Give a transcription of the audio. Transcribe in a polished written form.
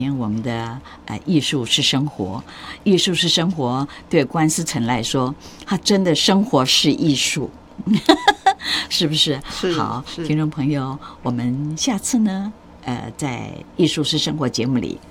我们的艺术是生活，艺术是生活，对关思成来说，他真的生活是艺术，是不是？ 是好， 是听众朋友，我们下次呢，在艺术是生活节目里